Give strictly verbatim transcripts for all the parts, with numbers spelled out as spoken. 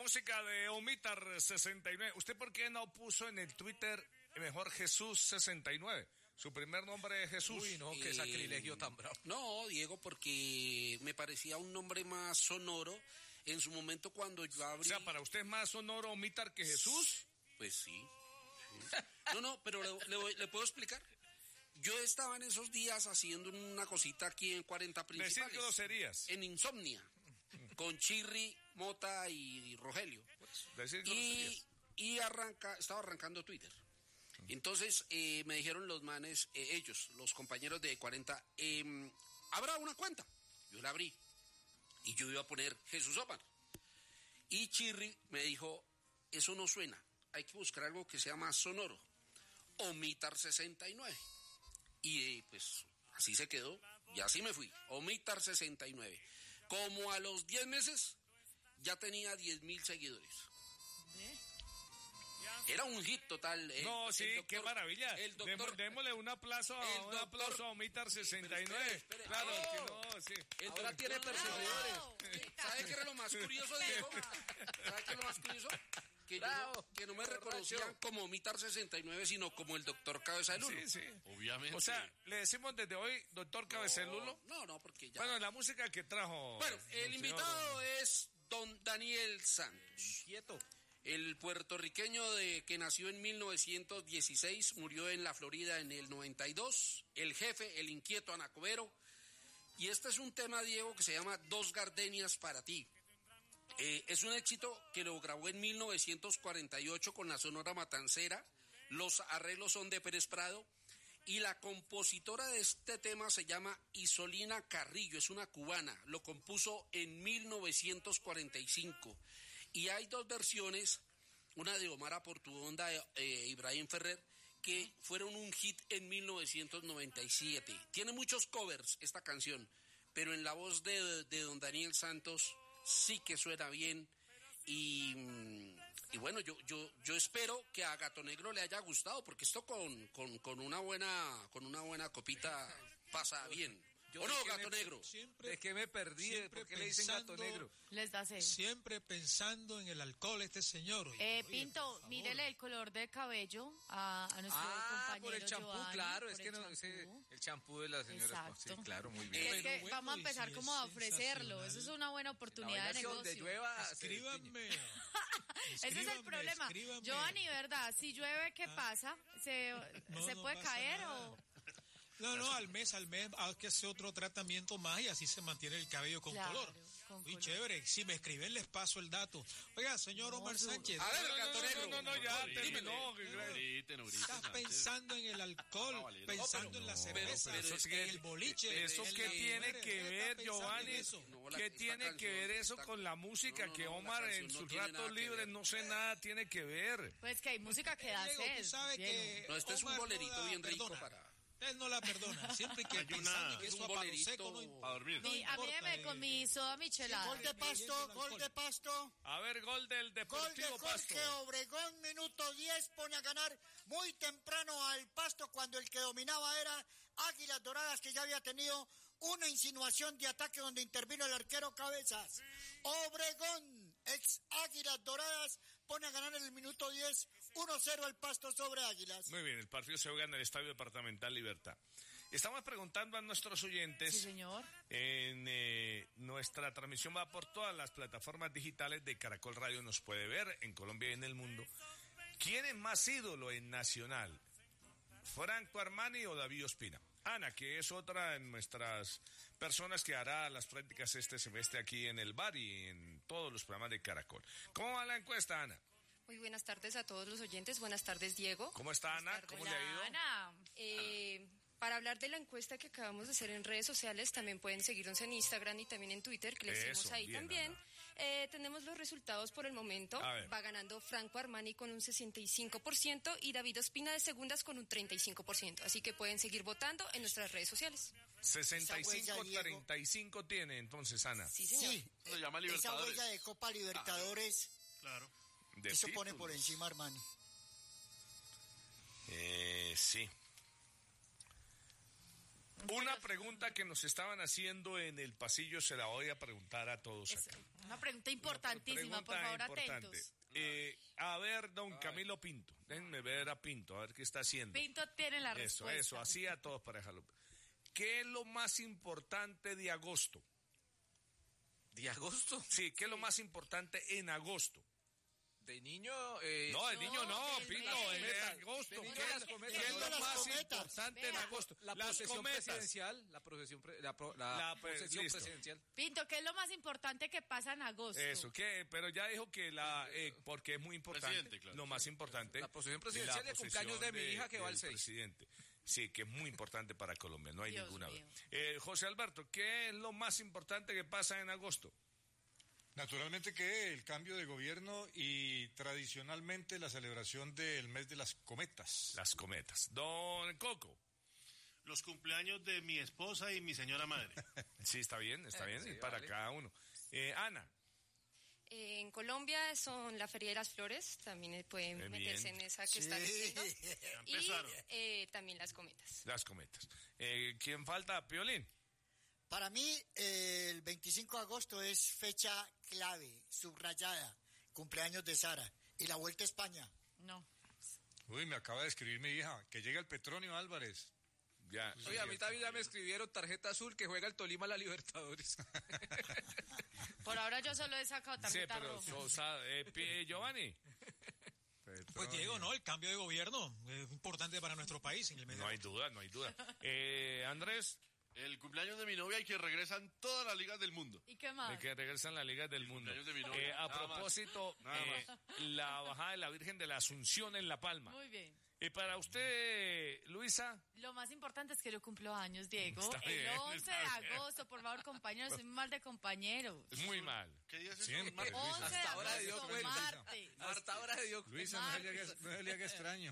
música de Omitar sesenta y nueve. ¿Usted por qué no puso en el Twitter mejor Jesús sesenta y nueve? Su primer nombre es Jesús. Uy, no, qué eh, sacrilegio tan bravo. No, Diego, porque me parecía un nombre más sonoro. En su momento cuando yo abrí... O sea, ¿para usted es más sonoro Omitar que Jesús? Pues sí. sí. No, no, pero le, le, le puedo explicar. Yo estaba en esos días haciendo una cosita aquí en cuarenta Principales. Decir groserías. En Insomnia. Con Chirri, Mota y Rogelio. Pues, decir y, y arranca, estaba arrancando Twitter. Entonces eh, me dijeron los manes, eh, ellos, los compañeros de cuarenta, eh, ¿habrá una cuenta? Yo la abrí. Y yo iba a poner Jesús Omar. Y Chirri me dijo, eso no suena. Hay que buscar algo que sea más sonoro. Omitar sesenta y nueve. Y pues así se quedó. Y así me fui. Omitar sesenta y nueve. Como a los diez meses ya tenía diez mil seguidores. ¿Eh? Era un hit total. El, no, sí, doctor, qué maravilla. El doctor, démosle un aplauso a, un doctor, aplauso a Omitar sesenta y nueve. Espere, espere. Claro, oh, que no, sí. El Ahora tiene perseguidores. Oh, ¿Sabe qué era lo más curioso, Diego? ¿Sabe qué es lo más curioso? Que, yo no, que no me reconocían como Omitar sesenta y nueve, sino como el doctor Cabeza de Lulo. Sí, sí. Obviamente. O sea, le decimos desde hoy, doctor Cabeza de Lulo. No, no, porque ya... Bueno, la música que trajo... Bueno, el invitado señor... es don Daniel Santos. Quieto. El puertorriqueño de, que nació en mil novecientos dieciséis, murió en la Florida en el noventa y dos, el jefe, el inquieto Anacobero. Y este es un tema, Diego, que se llama Dos Gardenias para ti. Eh, es un éxito que lo grabó en mil novecientos cuarenta y ocho con la Sonora Matancera. Los arreglos son de Pérez Prado. Y la compositora de este tema se llama Isolina Carrillo, es una cubana. Lo compuso en mil novecientos cuarenta y cinco. Y hay dos versiones, una de Omar Aportuonda e eh, Ibrahim Ferrer, que fueron un hit en mil novecientos noventa y siete. Tiene muchos covers esta canción, pero en la voz de, de don Daniel Santos sí que suena bien. Y, y bueno, yo, yo, yo espero que a Gato Negro le haya gustado, porque esto con, con, con una buena, con una buena copita pasa bien. Yo ¿O no, Gato me, Negro? Siempre, ¿De qué me perdí? ¿Por qué le dicen Gato Negro? Les da sed. Siempre pensando en el alcohol este señor. Eh, oye, Pinto, mírele el color de cabello a, a nuestro ah, compañero por el champú, Giovanni, claro. Por Es que no, ese, el champú de la señora. Exacto. Sí, claro, muy bien. Es que bueno, vamos a empezar sí, como a ofrecerlo. Eso es una buena oportunidad de negocio. Donde llueva, escríbanme. Ese es el problema. Escríbanme. Giovanni, ¿verdad? Si llueve, ¿qué ah. pasa? ¿Se, no, ¿se no puede caer nada. o...? No, no, al mes, al mes hay que hacer otro tratamiento más y así se mantiene el cabello con claro, color. Con Muy color. Chévere. Si me escriben, les paso el dato. Oiga, señor Omar no, Sánchez. A ver, Gato Negro. No, no, no, ya terminó. Estás pensando en el alcohol, pensando en la cerveza, pero, pero es que en el boliche. ¿Eso el, qué el, tiene el, que ver, Giovanni? No, la, ¿Qué tiene canción, que ver eso esta, con la música no, no, que no, Omar en sus no ratos libres, no sé nada, tiene que ver? Pues que hay música que da Diego, sed. tú sabes que no, este es un bolerito no bien rico perdona. para... Él no la perdona, siempre que pensando en que eso a palo seco no para dormir. Mi, a mí me con mi soda michelada. Gol de Pasto, gol de Pasto. A ver, gol del Deportivo Gol de Pasto. Jorge Obregón, minuto diez, pone a ganar muy temprano al Pasto cuando el que dominaba era Águilas Doradas, que ya había tenido una insinuación de ataque donde intervino el arquero Cabezas. Obregón, ex Águilas Doradas, pone a ganar en el minuto diez, uno cero al Pasto sobre Águilas. Muy bien, el partido se juega en el Estadio Departamental Libertad. Estamos preguntando a nuestros oyentes. Sí, señor. En eh, nuestra transmisión va por todas las plataformas digitales de Caracol Radio, nos puede ver en Colombia y en el mundo. ¿Quién es más ídolo en Nacional? ¿Franco Armani o David Ospina? Ana, que es otra de nuestras personas que hará las prácticas este semestre aquí en el bar y en todos los programas de Caracol. ¿Cómo va la encuesta, Ana? Muy buenas tardes a todos los oyentes. Buenas tardes, Diego. ¿Cómo está, Ana? ¿Cómo le ha ido? Ana. Eh, para hablar de la encuesta que acabamos de hacer en redes sociales, también pueden seguirnos en Instagram y también en Twitter, que les Eso, hicimos ahí bien, también. Ana. Eh, tenemos los resultados por el momento. Va ganando Franco Armani con un sesenta y cinco por ciento y David Ospina de segundas con un treinta y cinco por ciento. Así que pueden seguir votando en nuestras redes sociales. sesenta y cinco a treinta y cinco tiene entonces, Ana. Sí, señor. Sí, Lo llama esa Libertadores. huella de Copa Libertadores, Claro. De eso títulos. pone por encima Armani. Eh, sí. Una pregunta que nos estaban haciendo en el pasillo se la voy a preguntar a todos acá. Una pregunta importantísima, Pregunta por favor, importante. atentos. Eh, a ver, don Camilo Pinto, déjenme ver a Pinto, a ver qué está haciendo. Pinto tiene la Eso, respuesta. eso, así a todos para dejarlo. ¿Qué es lo más importante de agosto? ¿De agosto? Sí, ¿qué es lo más importante en agosto? De niño... Eh, No, de niño no, del Pinto, mes. en de agosto. De niño ¿Qué las es, cometas. qué es De lo las más cometas. importante en Vea. agosto? La Las procesión cometas. presidencial, la procesión, pre- la, pro- la La pre- procesión listo. presidencial. Pinto, ¿qué es lo más importante que pasa en agosto? Eso, ¿qué? Pero ya dijo que la, eh, porque es muy importante, Presidente, claro. lo más importante. La procesión presidencial y el posesión cumpleaños de mi hija que va del al seis. Presidente. Sí, que es muy importante para Colombia, no hay Dios ninguna mío. duda. Eh, José Alberto, ¿qué es lo más importante que pasa en agosto? Naturalmente que el cambio de gobierno y tradicionalmente la celebración del mes de las cometas. Las cometas. Don Coco. Los cumpleaños de mi esposa y mi señora madre. Sí, está bien, está bien, sí, para vale. cada uno. Eh, Ana. Eh, en Colombia son la Feria de las Flores, también eh, pueden Eh, bien. meterse en esa que Sí. está diciendo. Y empezaron. eh, también las cometas. Las cometas. Eh, ¿Quién falta? Piolín. Para mí, eh, el veinticinco de agosto es fecha clave, subrayada, cumpleaños de Sara y la Vuelta a España. No. Uy, me acaba de escribir mi hija, que llega el Petronio Álvarez. Ya. Oye, a mí también ya me escribieron tarjeta azul que juega el Tolima a la Libertadores. Por ahora yo solo he sacado Sí, tarjeta pero roja. Sosa, eh, Pi- Giovanni. Pues Diego, ¿no? El cambio de gobierno es importante para nuestro país en el mes de No hay duda, no hay duda. Eh, Andrés, El cumpleaños de mi novia y que regresan todas las ligas del mundo. ¿Y qué más? de que regresan las ligas del mundo. cumpleaños de mi novia, Eh, a nada más. propósito, Nada eh, la bajada de la Virgen de la Asunción en La Palma. Muy bien. Y para usted, Luisa, Lo más importante es que yo cumplo años, Diego. Está bien, el once de está bien. agosto, por favor, compañeros, soy mal de compañeros. muy mal. ¿Qué día es eso? Siempre. Martes. Luisa. once de Hasta ahora dio agosto, cuenta. martes. Hasta ahora de Dios. Luisa, no se le haga, no se le haga extraño.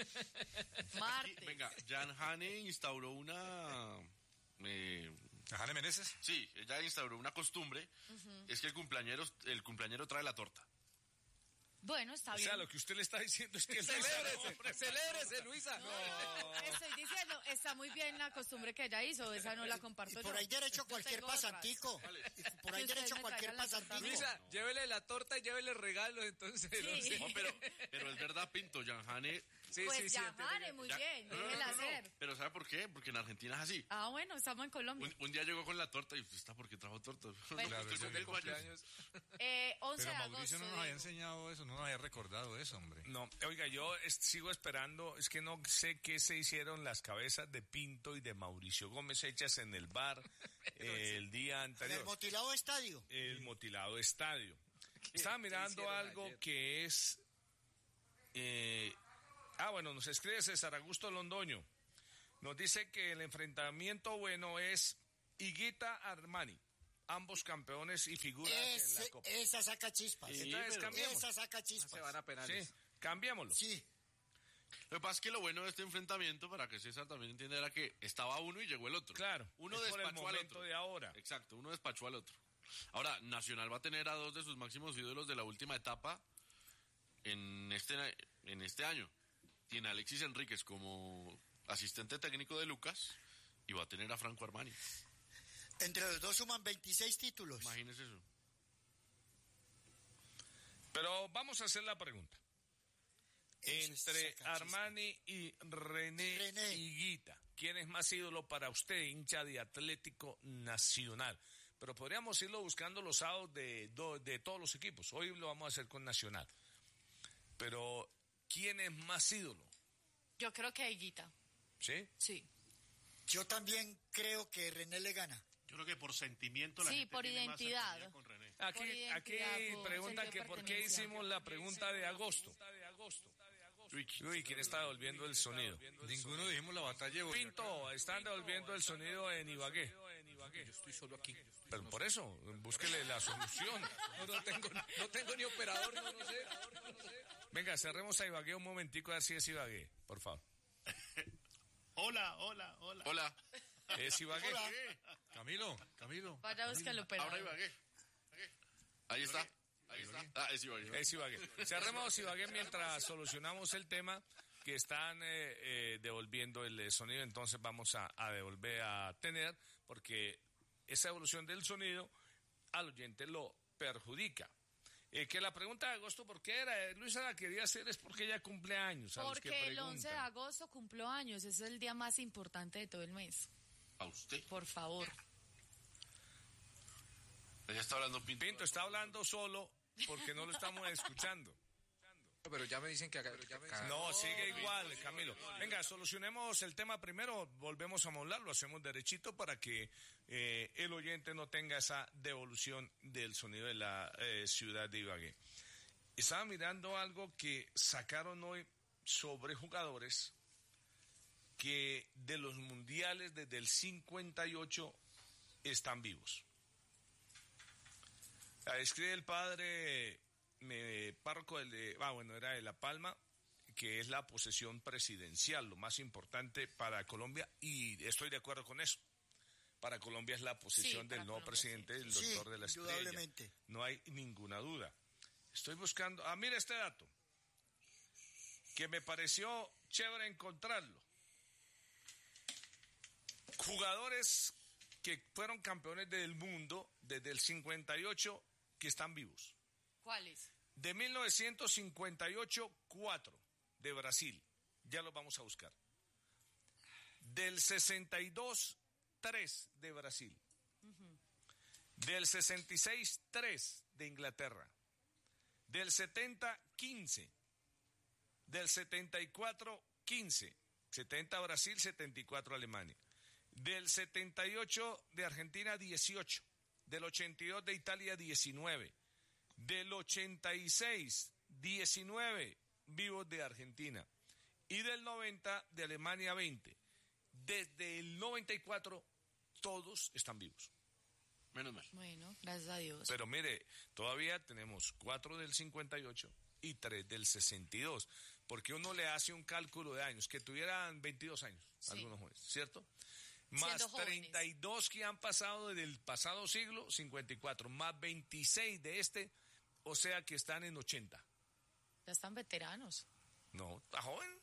Martes. Venga, Jan Hane instauró una... eh, ¿Jane Meneses? sí, ella instauró una costumbre, es que el cumpleañero, el cumpleañero trae la torta. Bueno, está O bien. sea, lo que usted le está diciendo es que Luisa Celébrese, celébrese, Luisa. Estoy diciendo, está muy bien la costumbre que ella hizo, esa no la comparto Y por yo. ahí derecho Yo cualquier tengo otras. pasantico. Y por ahí Que ustedes derecho me cualquier traigan la torta. pasantico. Luisa, llévele la torta y llévele regalos, entonces. Sí. no sé. No, pero, pero es verdad, Pinto, Jan Hane... Sí, Pues sí, sí, ya, entiendo Jare, que- muy ya- bien, no, no, no, déjela no, no. hacer. Pero ¿sabe por qué? Porque en Argentina es así. Ah, bueno, estamos en Colombia. Un, un día llegó con la torta y usted está porque trajo torta. Bueno. No, Claro, estoy eso con del cinco años. cumpleaños. Eh, once Pero de Mauricio no agosto, nos había Diego. enseñado eso, no nos había recordado eso, hombre. No, oiga, yo es- sigo esperando, es que no sé qué se hicieron las cabezas de Pinto y de Mauricio Gómez hechas en el bar eh, el día En el anterior, motilado estadio. el motilado estadio. Estaba mirando hicieron algo ayer? que es... eh, ah, bueno, nos escribe César Augusto Londoño. Nos dice que el enfrentamiento bueno es Higuita Armani, ambos campeones y figuras en la Ese- Copa. esa saca chispas. Entonces pero- cambiemos. Esa saca Se chispas. van a penales. Sí, cambiémoslo. Sí. Lo que pasa es que lo bueno de este enfrentamiento, para que César también entienda, era que estaba uno y llegó el otro. Claro, Uno es por el despachó al momento otro. de ahora. Exacto, uno despachó al otro. Ahora, Nacional va a tener a dos de sus máximos ídolos de la última etapa en este, en este año. Tiene a Alexis Enríquez como asistente técnico de Lucas y va a tener a Franco Armani. Entre los dos suman veintiséis títulos. Imagínese eso. Pero vamos a hacer la pregunta. Ese es Entre saca Armani y René, René. Higuita, ¿quién es más ídolo para usted, hincha de Atlético Nacional? Pero podríamos irlo buscando los sábados de, do- de todos los equipos. Hoy lo vamos a hacer con Nacional. Pero, ¿quién es más ídolo? Yo creo que Higuita, ¿Sí? sí. Yo también creo que René le gana. Yo creo que por sentimiento la Sí, gente por tiene más identidad. cercanía con René. Aquí, Por identidad, aquí por preguntan sentido que de por qué pertenencia. hicimos la pregunta de agosto. Uy, ¿quién está devolviendo el sonido? Ninguno dijimos la batalla de Boyacá. Pinto, están devolviendo el sonido en Ibagué. Yo estoy solo aquí. Pero por eso, búsquele la solución. No, no tengo, no tengo ni operador, no, no sé. Venga, cerremos a Ibagué un momentico a ver si es Ibagué, por favor. Hola, hola, hola. Hola. ¿Es Ibagué? Hola. Camilo, Camilo. Vaya a buscar el operador. Ahora Ibagué. Ahí está. Ahí está. Ah, es Ibagué. Es Ibagué. Cerremos Ibagué mientras solucionamos el tema. que están eh, eh, devolviendo el sonido, entonces vamos a, a devolver a tener, porque esa evolución del sonido al oyente lo perjudica. Eh, que la pregunta de agosto, ¿por qué era? Eh, Luisa la quería hacer es porque ella cumple años. A porque los que el once de agosto cumplo años, es el día más importante de todo el mes. ¿A usted? Por favor. Ella está hablando Pinto. Pinto está hablando solo porque no lo estamos escuchando. Pero ya me dicen que acá... acá no, sigue igual, Camilo. Venga, solucionemos el tema primero, volvemos a modular, lo hacemos derechito para que eh, el oyente no tenga esa devolución del sonido de la eh, ciudad de Ibagué. Estaba mirando algo que sacaron hoy sobre jugadores que de los mundiales desde el cincuenta y ocho están vivos. La escribe el padre... Me, párroco del de, ah, bueno, era de La Palma, que es la posesión presidencial, lo más importante para Colombia, y estoy de acuerdo con eso. Para Colombia es la posesión sí, del nuevo Colombia, presidente, sí. el doctor sí, de la Estrella. No hay ninguna duda. Estoy buscando, ah, mira este dato, que me pareció chévere encontrarlo. Jugadores que fueron campeones del mundo desde el cincuenta y ocho que están vivos. ¿Cuáles? De mil novecientos cincuenta y ocho, cuatro de Brasil. Ya los vamos a buscar. Del sesenta y dos, tres de Brasil. Uh-huh. Del sesenta y seis, tres de Inglaterra. Del setenta, quince. Del setenta y cuatro, quince. setenta Brasil, setenta y cuatro Alemania. Del setenta y ocho de Argentina, dieciocho. Del ochenta y dos de Italia, diecinueve. Del ochenta y seis, diecinueve vivos de Argentina. Y del noventa de Alemania, veinte. Desde el noventa y cuatro, todos están vivos. Menos mal. Bueno, gracias a Dios. Pero mire, todavía tenemos cuatro del cincuenta y ocho y tres del sesenta y dos. Porque uno le hace un cálculo de años, que tuvieran veintidós años, sí. Algunos jóvenes, ¿cierto? Más treinta y dos que han pasado desde el pasado siglo, cincuenta y cuatro, más veintiséis de este, o sea que están en ochenta. Ya están veteranos. No, está joven.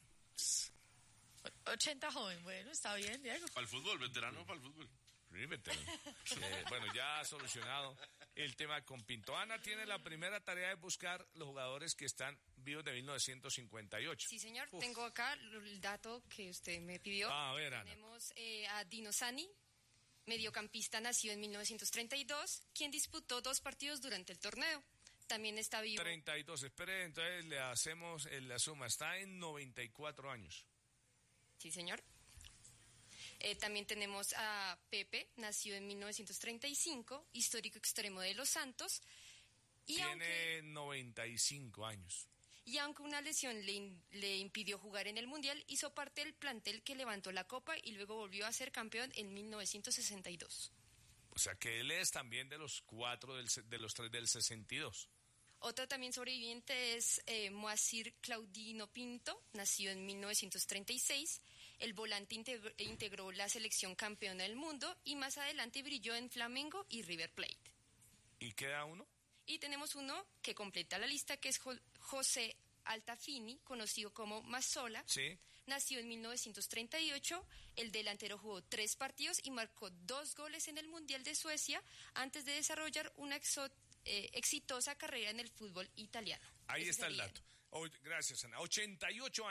ochenta joven, bueno, está bien, Diego. Para el fútbol, veterano para el fútbol. Sí, veterano. eh, bueno, ya ha solucionado el tema con Pinto. Ana tiene la primera tarea de buscar los jugadores que están vivos de mil novecientos cincuenta y ocho. Sí, señor, Uf. Tengo acá el dato que usted me pidió. Ah, a ver, Ana. Tenemos eh, a Dino Sani, mediocampista nacido en mil novecientos treinta y dos, quien disputó dos partidos durante el torneo. También está vivo. treinta y dos, espere, entonces le hacemos la suma. Está en noventa y cuatro años. Sí, señor. Eh, también tenemos a Pepe, nacido en mil novecientos treinta y cinco, histórico extremo de Los Santos. Y Tiene aunque, noventa y cinco años. Y aunque una lesión le, le impidió jugar en el Mundial, hizo parte del plantel que levantó la Copa y luego volvió a ser campeón en mil novecientos sesenta y dos. O sea que él es también de los cuatro, del, de los tres del sesenta y dos. Otro también sobreviviente es eh, Moacir Claudino Pinto, nacido en mil novecientos treinta y seis. El volante integró, integró la selección campeona del mundo y más adelante brilló en Flamengo y River Plate. ¿Y queda uno? Y tenemos uno que completa la lista, que es jo- José Altafini, conocido como Mazzola. Sí. Nació en mil novecientos treinta y ocho. El delantero jugó tres partidos y marcó dos goles en el Mundial de Suecia antes de desarrollar una exo- eh, exitosa carrera en el fútbol italiano. Ahí Ese está el sería. dato. Oh, gracias, Ana. ochenta y ocho años.